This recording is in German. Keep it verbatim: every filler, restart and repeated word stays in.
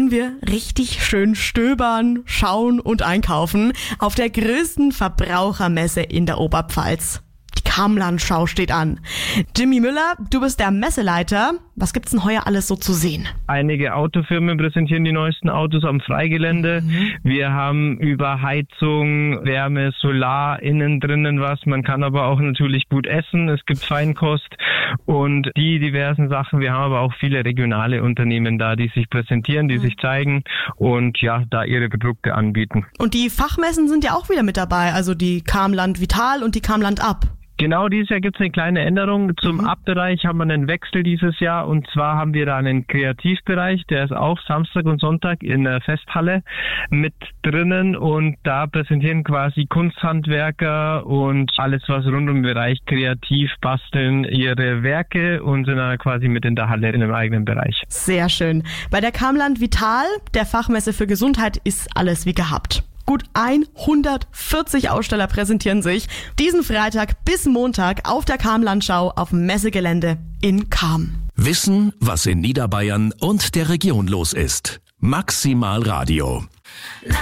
gehen wir richtig schön stöbern, schauen und einkaufen auf der größten Verbrauchermesse in der Oberpfalz. Die Kamlandschau steht an. Jimmy Müller, du bist der Messeleiter. Was gibt's denn heuer alles so zu sehen? Einige Autofirmen präsentieren die neuesten Autos am Freigelände. Mhm. Wir haben über Heizung, Wärme, Solar, innen drinnen was. Man kann aber auch natürlich gut essen. Es gibt Feinkost und die diversen Sachen. Wir haben aber auch viele regionale Unternehmen da, die sich präsentieren, die mhm. sich zeigen und ja, da ihre Produkte anbieten. Und die Fachmessen sind ja auch wieder mit dabei, also die Kamland Vital und die Kamland Up. Genau, dieses Jahr gibt es eine kleine Änderung. Zum mhm. Up-Bereich haben wir einen Wechsel dieses Jahr und zwar haben wir da einen Kreativbereich, der ist auch Samstag und Sonntag in der Festhalle mit drinnen und da präsentieren quasi Kunsthandwerker und alles, was rund um den Bereich Kreativ basteln, ihre Werke und sind dann quasi mit in der Halle in einem eigenen Bereich. Sehr schön. Bei der Kamland Vital, der Fachmesse für Gesundheit, ist alles wie gehabt. Gut hundertvierzig Aussteller präsentieren sich diesen Freitag bis Montag auf der Kamlandschau auf dem Messegelände in Cham. Wissen, was in Niederbayern und der Region los ist. Maximal Radio.